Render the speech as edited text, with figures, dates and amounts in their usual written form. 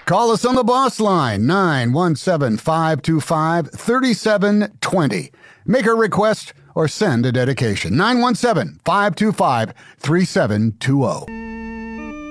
Call us on the boss line, 917-525-3720. Make a request or send a dedication, 917-525-3720.